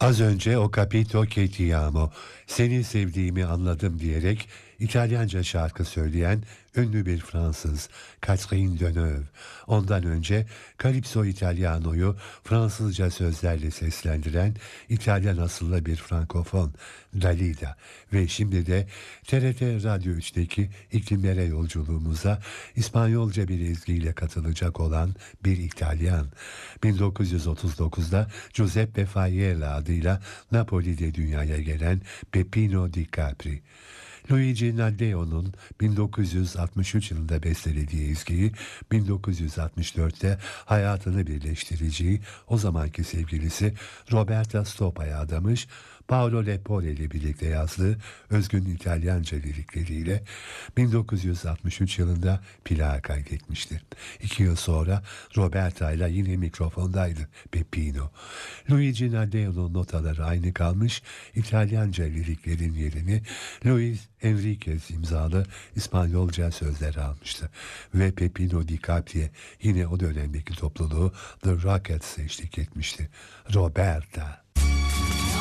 Az önce O Capito Che Ti Amo, seni sevdiğimi anladım diyerek İtalyanca şarkı söyleyen ünlü bir Fransız, Catherine Deneuve. Ondan önce Calypso Italiano'yu Fransızca sözlerle seslendiren İtalyan asıllı bir Frankofon, Dalida. Ve şimdi de TRT Radyo 3'teki iklimlere yolculuğumuza İspanyolca bir ezgiyle katılacak olan bir İtalyan. 1939'da Giuseppe Faiella adıyla Napoli'de dünyaya gelen Peppino Di Capri. Luigi Naddeo'nun 1963 yılında bestelediği ezgiyi 1964'te hayatını birleştireceği o zamanki sevgilisi Roberta Stoppa'ya adamış, Paolo Lepore ile birlikte yazdığı özgün İtalyanca lirikleriyle 1963 yılında plağa kaydetmişti. 2 yıl sonra Roberta ile yine mikrofondaydı Peppino. Luigi Naddeo'nun notaları aynı kalmış, İtalyanca liriklerin yerini Luis Enriquez imzalı İspanyolca sözler almıştı. Ve Peppino Di Capri yine o dönemdeki topluluğu The Rockets eşlik etmişti. Roberta.